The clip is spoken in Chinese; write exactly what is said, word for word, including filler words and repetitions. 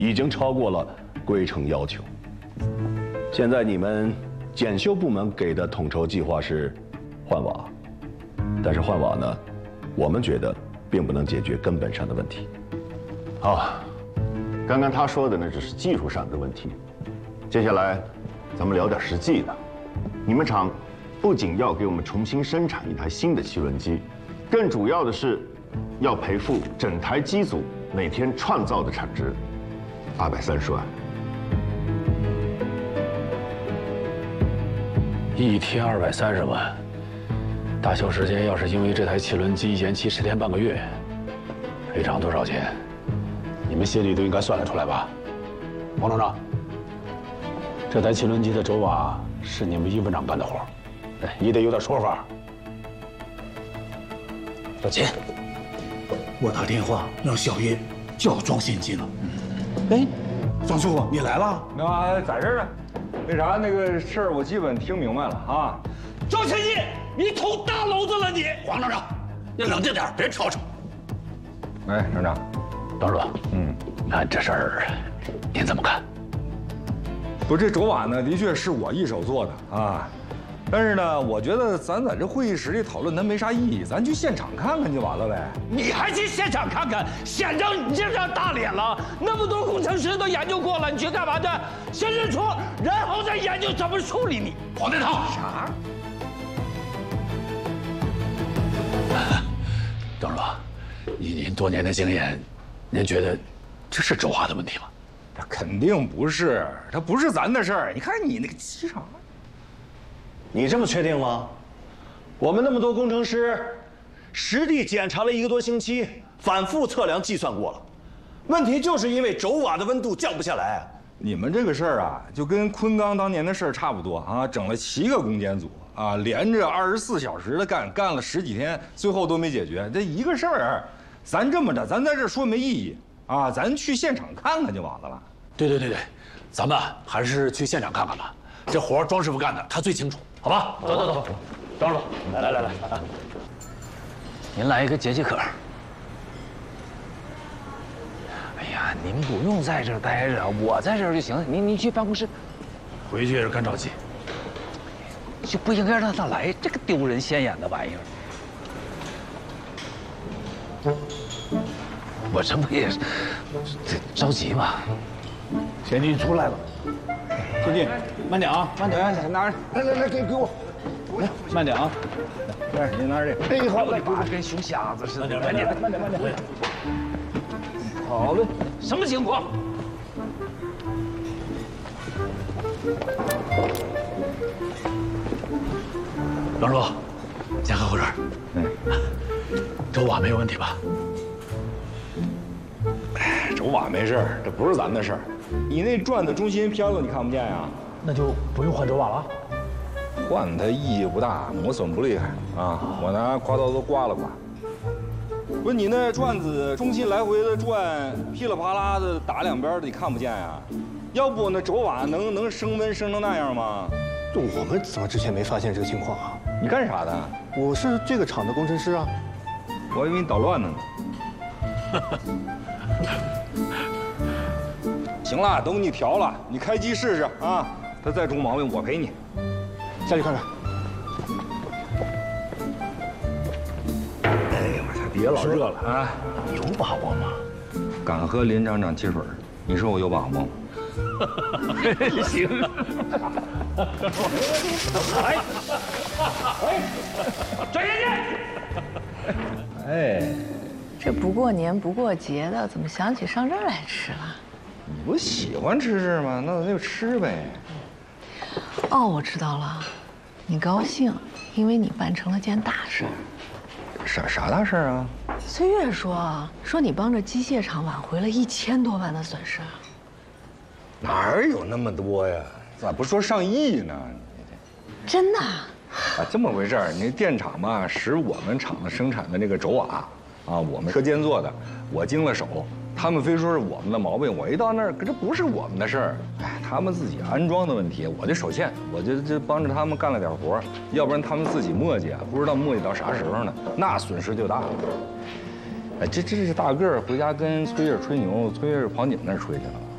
已经超过了规程要求。现在你们检修部门给的统筹计划是换瓦，但是换瓦呢，我们觉得并不能解决根本上的问题。 好，刚刚他说的呢只是技术上的问题，接下来咱们聊点实际的。你们厂不仅要给我们重新生产一台新的汽轮机，更主要的是要赔付整台机组每天创造的产值二百三十万。 一天二百三十万，大修时间要是因为这台汽轮机延期十天半个月，赔偿多少钱？你们心里都应该算得出来吧？王厂长，这台汽轮机的轴瓦是你们一分厂干的活，哎，你得有点说法。 老秦，我打电话让小叶叫装现机了。哎，张师傅，你来了？ 那在这儿呢。那啥，那个事儿我基本听明白了啊。 张现机，你捅大娄子了你！黄厂长，你冷静点，别吵吵。 哎，厂长， 张叔， 嗯， 那这事儿您怎么看？ 不，这轴瓦呢，的确是我一手做的啊。但是呢，我觉得咱在这会议室里讨论它没啥意义，咱去现场看看就完了呗。 你还去现场看看？县长你这张大脸了，那么多工程师都研究过了，你去干嘛去？先认错，然后再研究怎么处理你。黄天堂，啥？ 张叔，以您多年的经验，您觉得这是轴瓦的问题吗？ 它肯定不是，它不是咱的事儿。你看你那个机场。 你这么确定吗？我们那么多工程师，实地检查了一个多星期，反复测量计算过了，问题就是因为轴瓦的温度降不下来。 你们这个事儿啊，就跟昆钢当年的事儿差不多啊，整了七个攻坚组啊，连着二十四小时的干，干了十几天，最后都没解决。这一个事儿，咱这么着，咱在这说没意义啊，咱去现场看看就完了了。 对对对对，咱们还是去现场看看吧。这活庄师傅干的，他最清楚，好吧？走走走，庄师傅，来来来来， 您来一个解解渴。哎呀，您不用在这儿待着，我在这儿就行了。您您去办公室， 回去也是干着急， 就不应该让他来这个丢人现眼的玩意儿。我这不也是这着急吗？ 贤弟出来了，贤弟，慢点啊，慢点， 拿着，来来来，给给我， 来，慢点啊。 来，你拿着这。 哎，好嘞，跟熊瞎子似的。 慢点，慢点，慢点。 好嘞，什么情况？ 庄叔，先喝口水。嗯，轴瓦没有问题吧？ 哎，轴瓦没事儿，这不是咱的事儿。你那转的中心偏了，你看不见呀？ 那就不用换轴瓦了。 换它意义不大，磨损不厉害啊！我拿刮刀都刮了刮。不是你那转子中心来回的转，噼里啪啦的打两边的，你看不见呀？要不那轴瓦能能升温升成那样吗？ 我们怎么之前没发现这个情况啊？ 你干啥的？ 我是这个厂的工程师啊。 我以为你捣乱呢呢。行了，都给你调了，你开机试试啊！他再出毛病，我赔你。 下去看看。 哎呀，我操，别老热了啊！ 有把握吗？ 敢和林厂长汽水，你说我有把握吗？ 行。 哎，哎，转眼间。 哎， 这不过年不过节的，怎么想起上这儿来吃了？ 你不喜欢吃这吗？那咱就吃呗。 哦，我知道了，你高兴，因为你办成了件大事。 啥啥大事啊？ 岁月说说你帮着机械厂挽回了一千多万的损失。 哪儿有那么多呀？咋不说上亿呢？ 真的？ 啊，这么回事儿。你电厂嘛，使我们厂子生产的那个轴瓦，啊，我们车间做的，我经了手。他们非说是我们的毛病，我一到那儿，可这不是我们的事儿。哎，他们自己安装的问题，我就手欠，我就就帮着他们干了点活，要不然他们自己磨叽，不知道磨叽到啥时候呢，那损失就大了。哎，这这是大个儿回家跟崔叶吹牛，崔叶跑你们那儿吹去了。